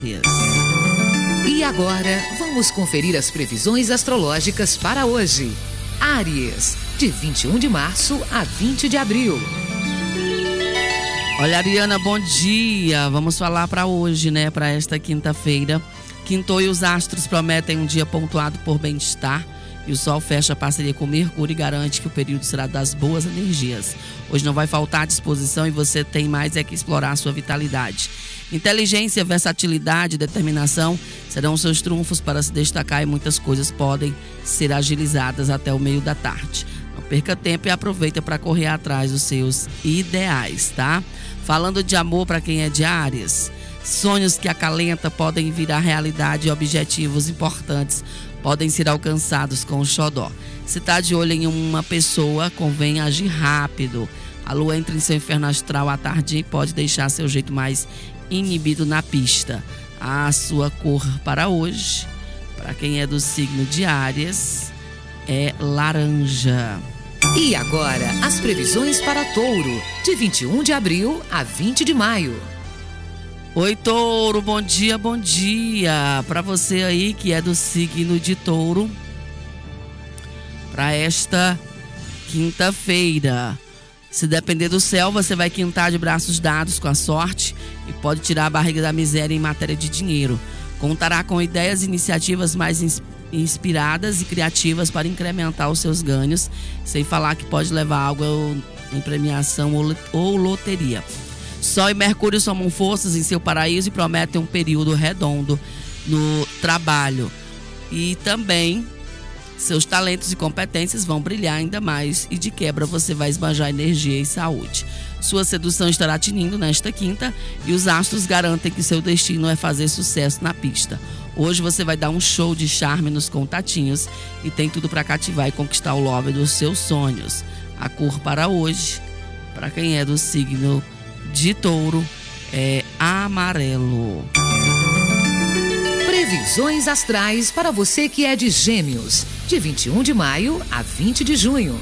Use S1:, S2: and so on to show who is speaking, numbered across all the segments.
S1: E agora, vamos conferir as previsões astrológicas para hoje. Áries, de 21 de março a 20 de abril.
S2: Olha, Ariana, bom dia. Vamos falar para hoje, né? Para esta quinta-feira. Quintou e os astros prometem um dia pontuado por bem-estar. E o Sol fecha a parceria com Mercúrio e garante que o período será das boas energias. Hoje não vai faltar disposição e você tem mais é que explorar a sua vitalidade. Inteligência, versatilidade e determinação serão seus trunfos para se destacar e muitas coisas podem ser agilizadas até o meio da tarde. Não perca tempo e aproveita para correr atrás dos seus ideais, tá? Falando de amor para quem é de Áries, sonhos que acalenta podem virar realidade e objetivos importantes podem ser alcançados com o xodó. Se está de olho em uma pessoa, convém agir rápido. A lua entra em seu inferno astral à tarde e pode deixar seu jeito mais inibido na pista. A sua cor para hoje, para quem é do signo de Áries, é laranja.
S1: E agora, as previsões para Touro, de 21 de abril a 20 de maio.
S2: Oi, Touro, bom dia, bom dia. Para você aí que é do signo de Touro, para esta quinta-feira. Se depender do céu, você vai quintar de braços dados com a sorte e pode tirar a barriga da miséria em matéria de dinheiro. Contará com ideias e iniciativas mais inspiradas e criativas para incrementar os seus ganhos, sem falar que pode levar algo em premiação ou loteria. Sol e Mercúrio somam forças em seu paraíso e prometem um período redondo no trabalho. E também seus talentos e competências vão brilhar ainda mais e de quebra você vai esbanjar energia e saúde. Sua sedução estará tinindo nesta quinta e os astros garantem que seu destino é fazer sucesso na pista. Hoje você vai dar um show de charme nos contatinhos e tem tudo para cativar e conquistar o love dos seus sonhos. A cor para hoje, para quem é do signo de Touro, é amarelo.
S1: Previsões astrais para você que é de Gêmeos, de 21 de maio a 20 de junho.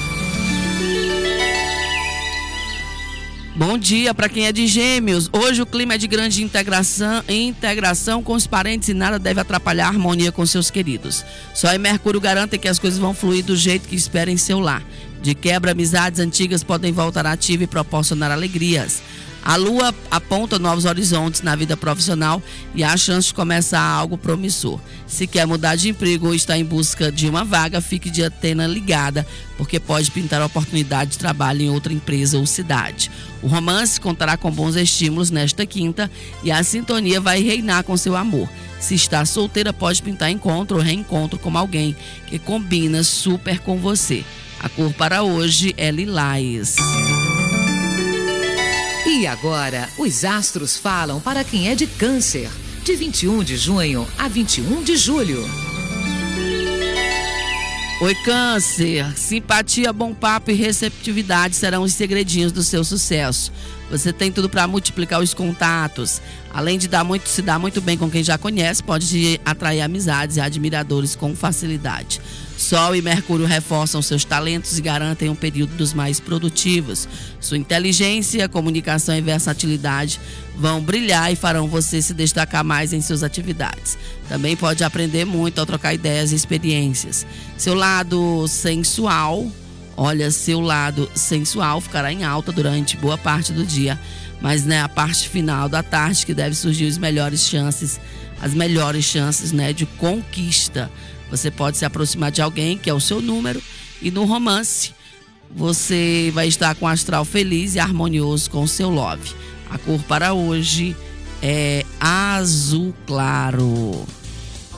S2: Bom dia para quem é de Gêmeos. Hoje o clima é de grande integração com os parentes e nada deve atrapalhar a harmonia com seus queridos. Sol e Mercúrio garantem que as coisas vão fluir do jeito que espera em seu lar. De quebra, amizades antigas podem voltar ativa e proporcionar alegrias. A lua aponta novos horizontes na vida profissional e há chance de começar algo promissor. Se quer mudar de emprego ou está em busca de uma vaga, fique de antena ligada, porque pode pintar a oportunidade de trabalho em outra empresa ou cidade. O romance contará com bons estímulos nesta quinta e a sintonia vai reinar com seu amor. Se está solteira, pode pintar encontro ou reencontro com alguém que combina super com você. A cor para hoje é lilás.
S1: E agora, os astros falam para quem é de Câncer, de 21 de junho a 21 de julho.
S2: Oi, Câncer. Simpatia, bom papo e receptividade serão os segredinhos do seu sucesso. Você tem tudo para multiplicar os contatos. Além de se dar muito bem com quem já conhece, pode atrair amizades e admiradores com facilidade. Sol e Mercúrio reforçam seus talentos e garantem um período dos mais produtivos. Sua inteligência, comunicação e versatilidade vão brilhar e farão você se destacar mais em suas atividades. Também pode aprender muito ao trocar ideias e experiências. Seu lado sensual ficará em alta durante boa parte do dia, mas a parte final da tarde que deve surgir as melhores chances, de conquista. Você pode se aproximar de alguém que é o seu número e no romance você vai estar com o astral feliz e harmonioso com o seu love. A cor para hoje é azul claro.